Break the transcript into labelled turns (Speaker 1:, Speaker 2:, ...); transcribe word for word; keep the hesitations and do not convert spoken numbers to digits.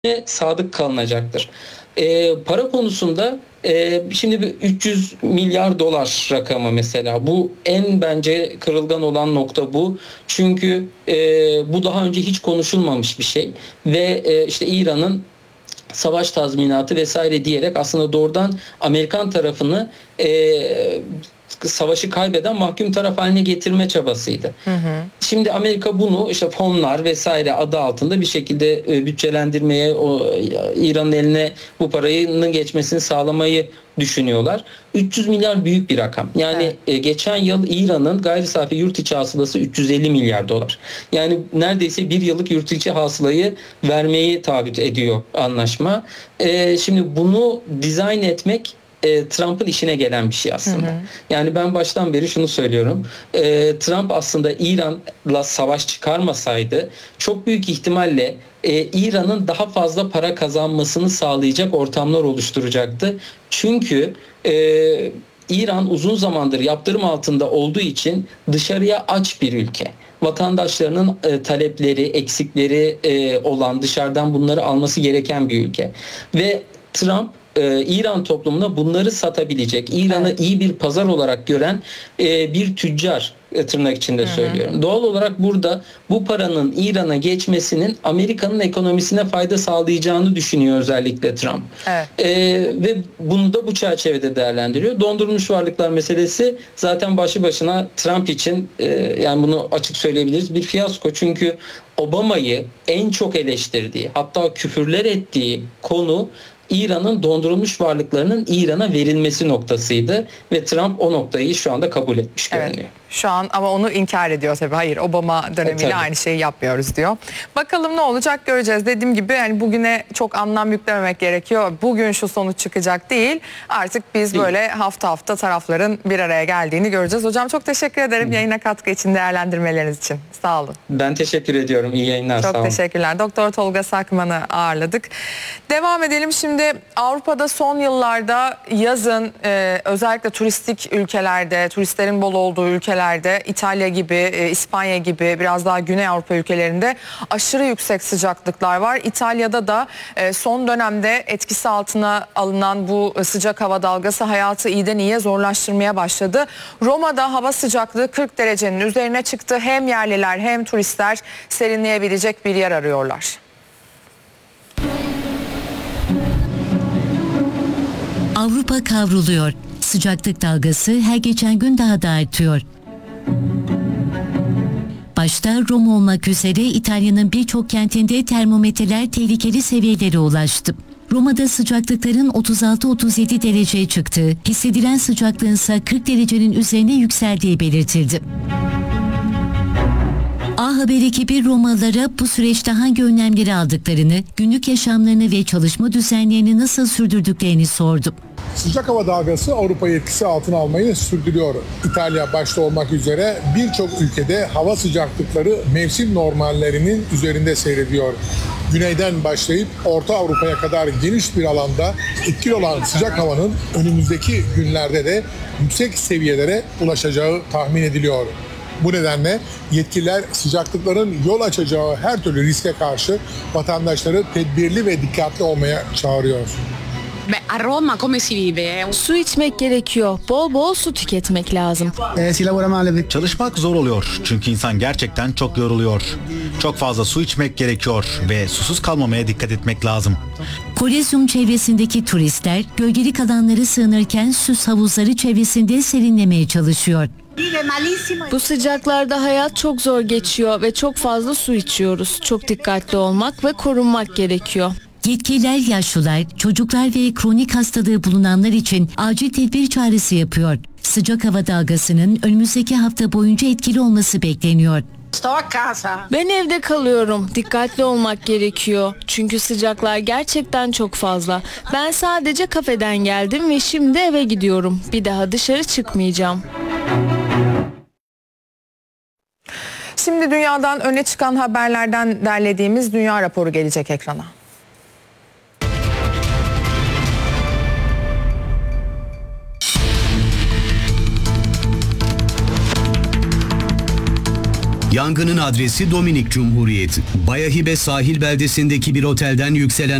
Speaker 1: sadık kalınacaktır. E, para konusunda e, şimdi bir üç yüz milyar dolar rakamı mesela, bu en bence kırılgan olan nokta bu. Çünkü e, bu daha önce hiç konuşulmamış bir şey ve e, işte İran'ın savaş tazminatı vesaire diyerek aslında doğrudan Amerikan tarafını e, savaşı kaybeden mahkum taraf haline getirme çabasıydı. Hı hı. Şimdi Amerika bunu işte fonlar vesaire adı altında bir şekilde e, bütçelendirmeye, o İran'ın eline bu paranın geçmesini sağlamayı düşünüyorlar. üç yüz milyar büyük bir rakam. Yani evet. e, geçen yıl İran'ın gayri safi yurt içi hasılası üç yüz elli milyar dolar. Yani neredeyse bir yıllık yurt içi hasılayı vermeyi taahhüt ediyor anlaşma. E, şimdi bunu dizayn etmek E, Trump'ın işine gelen bir şey aslında. Hı hı. Yani ben baştan beri şunu söylüyorum. E, Trump aslında İran'la savaş çıkarmasaydı çok büyük ihtimalle e, İran'ın daha fazla para kazanmasını sağlayacak ortamlar oluşturacaktı. Çünkü e, İran uzun zamandır yaptırım altında olduğu için dışarıya aç bir ülke. Vatandaşlarının e, talepleri, eksikleri e, olan, dışarıdan bunları alması gereken bir ülke. Ve Trump Ee, İran toplumuna bunları satabilecek, İran'ı evet. iyi bir pazar olarak gören e, bir tüccar, e, tırnak içinde Hı-hı. söylüyorum. Doğal olarak burada bu paranın İran'a geçmesinin Amerika'nın ekonomisine fayda sağlayacağını düşünüyor özellikle Trump. Evet. E, ve bunu da bu çerçevede değerlendiriyor. Dondurulmuş varlıklar meselesi zaten başlı başına Trump için e, yani bunu açık söyleyebiliriz bir fiyasko. Çünkü Obama'yı en çok eleştirdiği, hatta küfürler ettiği konu İran'ın dondurulmuş varlıklarının İran'a verilmesi noktasıydı ve Trump o noktayı şu anda kabul etmiş görünüyor. Evet.
Speaker 2: Şu an ama onu inkar ediyor tabii. Hayır, Obama dönemiyle e, aynı şeyi yapmıyoruz diyor. Bakalım ne olacak, göreceğiz. Dediğim gibi yani bugüne çok anlam yüklememek gerekiyor. Bugün şu sonuç çıkacak değil. Artık biz değil. Böyle hafta hafta tarafların bir araya geldiğini göreceğiz. Hocam çok teşekkür ederim Hı. yayına katkı için, değerlendirmeleriniz için. Sağ olun.
Speaker 1: Ben teşekkür ediyorum. İyi yayınlar.
Speaker 2: Çok
Speaker 1: sağ olun.
Speaker 2: teşekkürler. Doktor Tolga Sakman'ı ağırladık. Devam edelim şimdi. Avrupa'da son yıllarda yazın e, özellikle turistik ülkelerde, turistlerin bol olduğu ülkelerde, İtalya gibi, e, İspanya gibi biraz daha Güney Avrupa ülkelerinde aşırı yüksek sıcaklıklar var. İtalya'da da e, son dönemde etkisi altına alınan bu sıcak hava dalgası hayatı iyiden iyiye zorlaştırmaya başladı. Roma'da hava sıcaklığı kırk derecenin üzerine çıktı. Hem yerliler hem turistler serinleyebilecek bir yer arıyorlar.
Speaker 3: Avrupa kavruluyor. Sıcaklık dalgası her geçen gün daha da artıyor. Başta Roma olmak üzere İtalya'nın birçok kentinde termometreler tehlikeli seviyelere ulaştı. Roma'da sıcaklıkların otuz altı otuz yedi dereceye çıktığı, hissedilen sıcaklığın ise kırk derecenin üzerine yükseldiği belirtildi. A Haber ekibi Romalılara bu süreçte hangi önlemleri aldıklarını, günlük yaşamlarını ve çalışma düzenlerini nasıl sürdürdüklerini sordu.
Speaker 4: Sıcak hava dalgası Avrupa'yı etkisi altına almayı sürdürüyor. İtalya başta olmak üzere birçok ülkede hava sıcaklıkları mevsim normallerinin üzerinde seyrediyor. Güneyden başlayıp Orta Avrupa'ya kadar geniş bir alanda etkili olan sıcak havanın önümüzdeki günlerde de yüksek seviyelere ulaşacağı tahmin ediliyor. Bu nedenle yetkililer sıcaklıkların yol açacağı her türlü riske karşı vatandaşları tedbirli ve dikkatli olmaya çağırıyor.
Speaker 5: Su içmek gerekiyor. Bol bol su tüketmek lazım.
Speaker 6: Çalışmak zor oluyor çünkü insan gerçekten çok yoruluyor. Çok fazla su içmek gerekiyor ve susuz kalmamaya dikkat etmek lazım.
Speaker 3: Kolezyum çevresindeki turistler gölgelik alanları sığınırken süs havuzları çevresinde serinlemeye çalışıyor.
Speaker 5: Bu sıcaklarda hayat çok zor geçiyor ve çok fazla su içiyoruz. Çok dikkatli olmak ve korunmak gerekiyor.
Speaker 3: Yetkililer yaşlılar, çocuklar ve kronik hastalığı bulunanlar için acil tedbir çağrısı yapıyor. Sıcak hava dalgasının önümüzdeki hafta boyunca etkili olması bekleniyor.
Speaker 5: Ben evde kalıyorum. Dikkatli olmak gerekiyor. Çünkü sıcaklar gerçekten çok fazla. Ben sadece kafeden geldim ve şimdi eve gidiyorum. Bir daha dışarı çıkmayacağım.
Speaker 2: Şimdi dünyadan öne çıkan haberlerden derlediğimiz dünya raporu gelecek ekrana.
Speaker 7: Yangının adresi Dominik Cumhuriyeti. Bayahibe sahil beldesindeki bir otelden yükselen